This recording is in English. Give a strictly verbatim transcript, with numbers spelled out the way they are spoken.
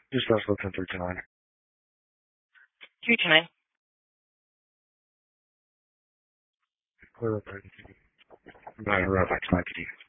Just us looking for tonight. Two tonight. Clear up. Nine, rough, X, nine,